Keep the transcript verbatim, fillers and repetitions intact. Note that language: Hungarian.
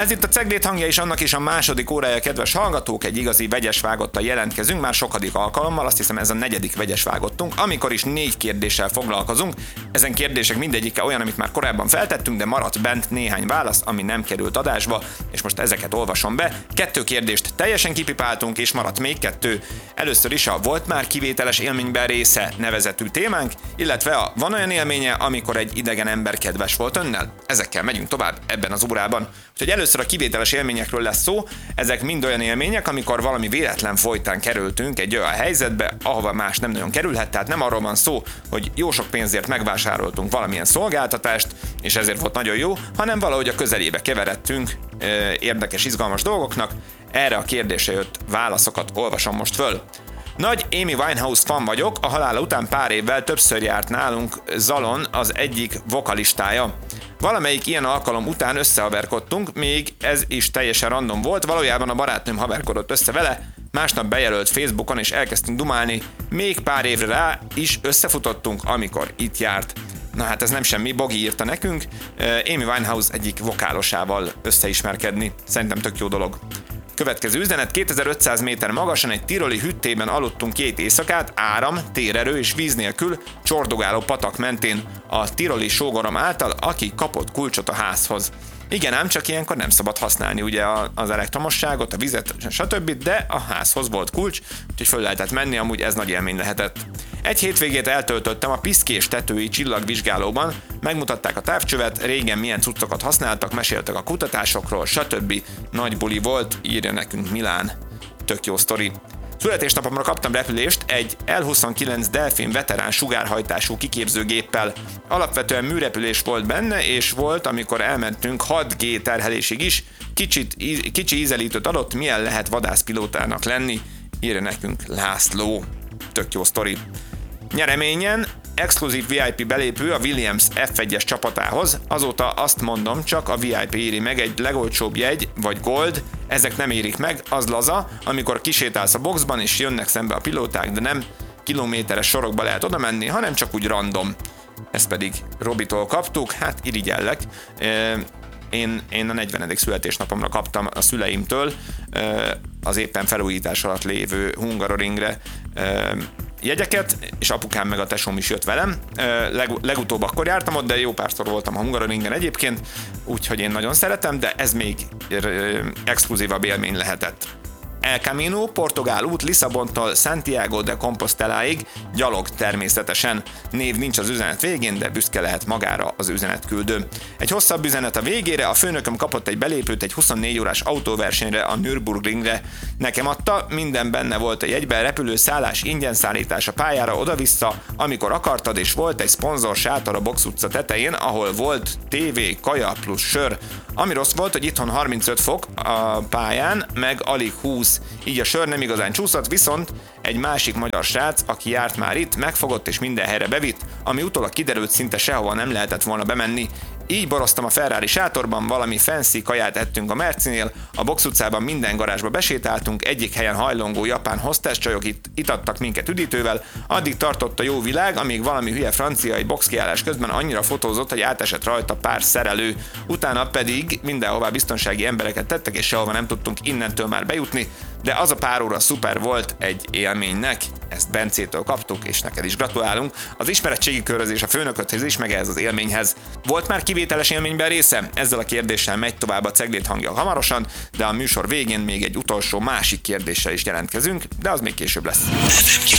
Ez itt a Ceglét hangja, és annak is a második órája, kedves hallgatók, egy igazi vegyes vágottal jelentkezünk, már sokadik alkalommal, azt hiszem ez a negyedik vegyes vágottunk, amikor is négy kérdéssel foglalkozunk. Ezen kérdések mindegyike olyan, amit már korábban feltettünk, de maradt bent néhány válasz, ami nem került adásba, és most ezeket olvasom be. Kettő kérdést teljesen kipipáltunk, és maradt még kettő. Először is a volt már kivételes élményben része nevezetű témánk, illetve a van olyan élménye, amikor egy idegen ember kedves volt önnel. Ezekkel megyünk tovább ebben az órában. Úgyhogy először a kivételes élményekről lesz szó. Ezek mind olyan élmények, amikor valami véletlen folytán kerültünk egy olyan helyzetbe, ahova más nem nagyon kerülhet, tehát nem arról van szó, hogy jó sok pénzért megvásároltunk valamilyen szolgáltatást, és ezért volt nagyon jó, hanem valahogy a közelébe keveredtünk érdekes, izgalmas dolgoknak. Erre a kérdésre jött válaszokat olvasom most föl. Nagy Amy Winehouse fan vagyok, a halála után pár évvel többször járt nálunk Zalon az egyik vokalistája. Valamelyik ilyen alkalom után összehaverkodtunk, még ez is teljesen random volt, valójában a barátnőm haverkodott össze vele, másnap bejelölt Facebookon és elkezdtünk dumálni, még pár évre rá is összefutottunk, amikor itt járt. Na hát ez nem semmi, Bogi írta nekünk, Amy Winehouse egyik vokálosával összeismerkedni, szerintem tök jó dolog. Következő üzenet, kétezer-ötszáz méter magasan egy tiroli hüttében aludtunk két éjszakát, áram, térerő és víz nélkül, csordogáló patak mentén a tiroli sógorom által, aki kapott kulcsot a házhoz. Igen ám, csak ilyenkor nem szabad használni ugye az elektromosságot, a vizet, stb., de a házhoz volt kulcs, úgyhogy föl lehetett menni, amúgy ez nagy élmény lehetett. Egy hétvégét eltöltöttem a piszkés tetői csillagvizsgálóban, megmutatták a távcsövet, régen milyen cuccokat használtak, meséltek a kutatásokról, stb. Nagy buli volt, írja nekünk Milán. Tök jó sztori. Születésnapomra kaptam repülést egy el huszonkilenc Delfin veterán sugárhajtású kiképzőgéppel. Alapvetően műrepülés volt benne, és volt, amikor elmentünk hat gé terhelésig is, Kicsit, kicsi ízelítőt adott, milyen lehet vadászpilótának lenni, írja nekünk László. Tök jó sztori. Nyereményen exkluzív vé i pé belépő a Williams ef egyes csapatához, azóta azt mondom, csak a vé i pé éri meg, egy legolcsóbb jegy, vagy gold, ezek nem érik meg, az laza, amikor kisétálsz a boxban és jönnek szembe a pilóták, de nem kilométeres sorokba lehet oda menni, hanem csak úgy random. Ezt pedig Robitól kaptuk, hát irigyellek. Én, én a negyvenedik születésnapomra kaptam a szüleimtől az éppen felújítás alatt lévő Hungaroringre jegyeket, és apukám meg a tesóm is jött velem. Leg, legutóbb akkor jártam ott, de jó párszor voltam a Hungaroringen egyébként, úgyhogy én nagyon szeretem, de ez még exkluzívabb élmény lehetett. El Camino, portugál út Lisszabontól Santiago de Composteláig, gyalog természetesen. Név nincs az üzenet végén, de büszke lehet magára az üzenetküldő. Egy hosszabb üzenet a végére, a főnököm kapott egy belépőt egy huszonnégy órás autóversenyre a Nürburgringre. Nekem adta, minden benne volt a jegyben, repülő, szállás, ingyen szállítás a pályára oda-vissza, amikor akartad, és volt egy szponzor sátor a Box utca tetején, ahol volt tévé, kaja plusz sör. Ami rossz volt, hogy itthon harmincöt fok a pályán, meg alig húsz, így a sör nem igazán csúszott, viszont egy másik magyar srác, aki járt már itt, megfogott és minden helyre bevitt, ami utólag kiderült, szinte sehova nem lehetett volna bemenni. Így boroztam a Ferrari sátorban, valami fancy kaját ettünk a Mercinél, a Box utcában minden garázsba besétáltunk, egyik helyen hajlongó japán hostess csajok itt itattak minket üdítővel, addig tartott a jó világ, amíg valami hülye francia egy box kiállás közben annyira fotózott, hogy átesett rajta pár szerelő, utána pedig mindenhová biztonsági embereket tettek, és sehova nem tudtunk innentől már bejutni, de az a pár óra szuper volt egy élménynek, ezt Bencétől kaptuk, és neked is gratulálunk. Az ismeretségi körözés a főnöködhez is, meg ez az élményhez. Volt már kivételes élményben része? Ezzel a kérdéssel megy tovább a Ceglét hangja hamarosan, de a műsor végén még egy utolsó másik kérdéssel is jelentkezünk, de az még később lesz.